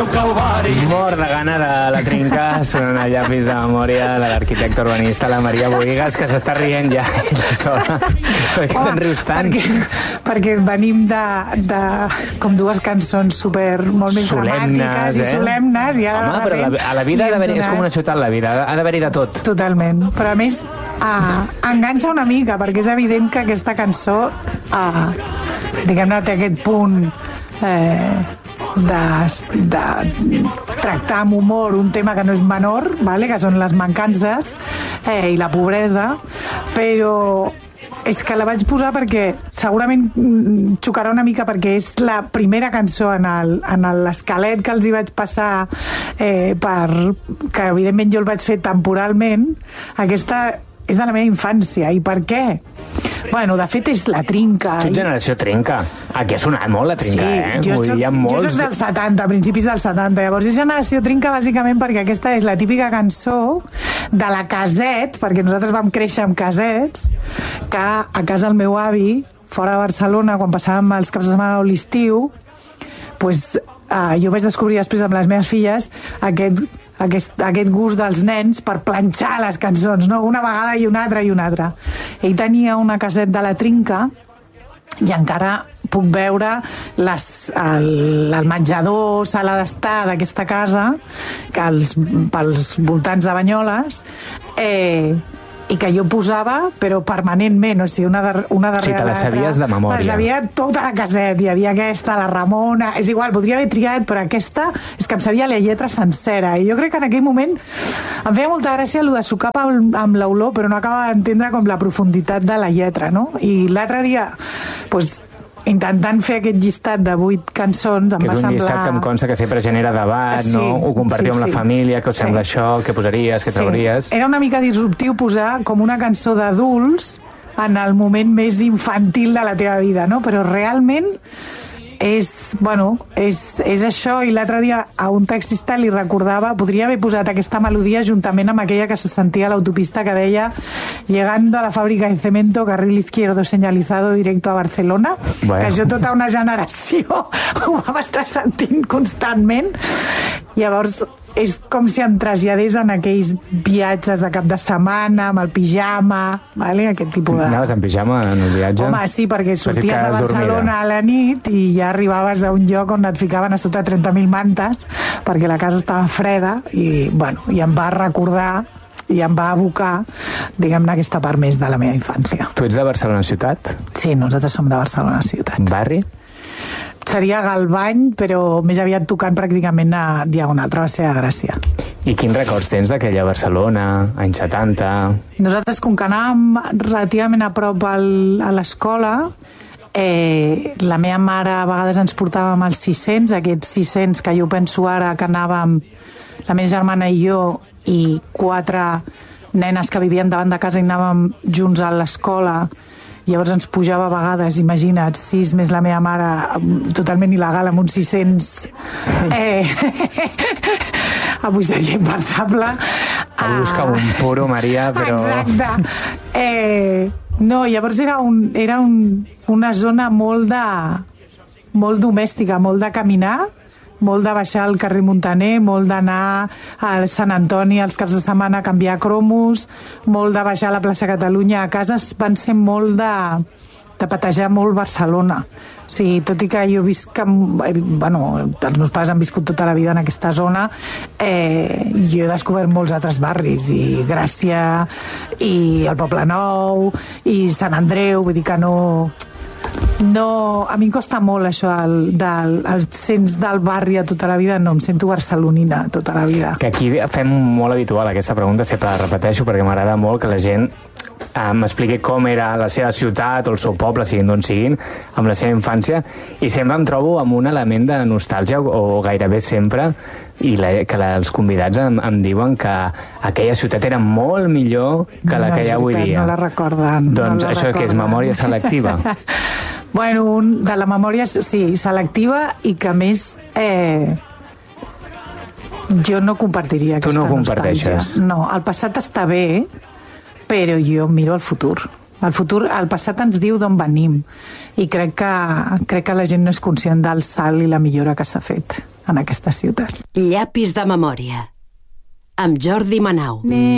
meu calvari. Mort de gana de la trinca, sonant el llapis de memòria de l'arquitecte urbanista, la Maria Bohigas, que s'està rient ja sola. Per què te'n rius tant? Perquè venim de com dues cançons molt més dramàtiques i solemnes. I ara home, però a la vida ha d'haver-hi, és com una ciutat, la vida, ha d'haver-hi de tot. Totalment, però a més enganxa una mica, perquè és evident que aquesta cançó diguem-ne té aquest punt de tractar amb humor un tema que no és menor, vale? Que són les mancances i la pobresa, però és que la vaig posar perquè segurament xocarà una mica, perquè és la primera cançó en l'esquelet que els hi vaig passar, que evidentment jo el vaig fer temporalment. Aquesta és de la meva infància. I per què? Bueno, de fet és la trinca. Tu ets generació trinca. Aquí ha sonat molt la trinca, jo soc dels 70, principis dels 70. Llavors és generació trinca bàsicament perquè aquesta és la típica cançó de la caset, perquè nosaltres vam créixer amb casets, que a casa del meu avi, fora de Barcelona, quan passàvem els caps de setmana o l'estiu, jo vaig descobrir després amb les meves filles aquest gust dels nens per planxar les cançons, no? Una vegada i una altra i una altra. Ell tenia una caset de la trinca i encara puc veure el menjador, sala d'estar d'aquesta casa, que pels voltants de Banyoles, i que jo posava, però permanentment, o sigui, una darrere l'altra. Sí, te la sabies de memòria. La sabia tota la caset, hi havia aquesta, la Ramona, és igual, podria haver triat, però aquesta és que em sabia la lletra sencera, i jo crec que en aquell moment em feia molta gràcia el de sucar amb l'olor, però no acaba d'entendre com la profunditat de la lletra, no? I l'altre dia, intentant fer aquest llistat de 8 cançons, em va semblar... Que és un llistat que em consta que sempre genera debat, no? Ho compartiu amb la família, què us sembla això, què posaries, què trauries... Era una mica disruptiu posar com una cançó d'adults en el moment més infantil de la teva vida, no? Però realment és això, i l'altre dia a un taxista li recordava, podria haver posat aquesta melodia juntament amb aquella que se sentia a l'autopista que deia llegando a la fàbrica de cemento, carril izquierdo señalizado directo a Barcelona, que això tota una generació ho vam estar sentint constantment. Llavors és com si em traslladés en aquells viatges de cap de setmana amb el pijama, vale? Aquest tipus de... Anaves en pijama en el viatge? Home, sí, perquè sorties de Barcelona a la nit i ja arribaves a un lloc on et ficaven a sota 30.000 mantes perquè la casa estava freda i em va recordar i em va abocar, diguem-ne, aquesta part més de la meva infància. Tu ets de Barcelona ciutat? Sí, nosaltres som de Barcelona ciutat. Barri? Seria Galvany, però més aviat tocant pràcticament a Diagonal, Travessera de Gràcia. I quins records tens d'aquella Barcelona, anys 70? Nosaltres, com que anàvem relativament a prop a l'escola, la meva mare a vegades ens portava amb els 600, aquests 600 que jo penso ara que anàvem la meva germana i jo i 4 nenes que vivien davant de casa i anàvem junts a l'escola. Llavors ens pujava a vegades, imagina't, 6 més la meva mare, totalment il·legal, amb uns 600. Avui seria impensable. A buscar un puro, Maria, però... Exacte. No, llavors era una zona molt domèstica, molt de caminar, molt de baixar al carrer Muntaner, molt d'anar a Sant Antoni els caps de setmana a canviar cromos, molt de baixar a la plaça Catalunya. A casa van ser molt de patejar molt Barcelona. O sigui, tot i que jo visc els meus pares han viscut tota la vida en aquesta zona, jo he descobert molts altres barris, i Gràcia, i el Poble Nou, i Sant Andreu, vull dir que a mi em costa molt això el sents del barri a tota la vida. No, em sento barcelonina tota la vida. Que aquí fem molt habitual aquesta pregunta, sempre la repeteixo perquè m'agrada molt que la gent m'expliqui com era la seva ciutat o el seu poble, siguin d'on siguin, amb la seva infància, i sempre em trobo amb un element de nostàlgia, o gairebé sempre, i que els convidats em diuen que aquella ciutat era molt millor que la que hi ha avui dia. No la recorden. Doncs això que és memòria selectiva. Bueno, de la memòria, sí, selectiva, i que a més jo no compartiria aquesta nostàlgia. Tu no comparteixes? No, el passat està bé, però jo miro el futur. El passat ens diu d'on venim, i crec que la gent no és conscient del salt i la millora que s'ha fet. en aquesta ciutat. Llapis de memòria, amb Jordi Manau.